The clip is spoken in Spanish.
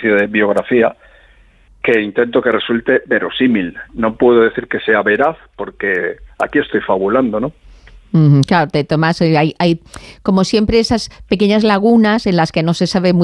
especie de biografía que intento que resulte verosímil. No puedo decir que sea veraz porque aquí estoy fabulando, ¿no? Claro, Tomás, hay como siempre esas pequeñas lagunas en las que no se sabe muy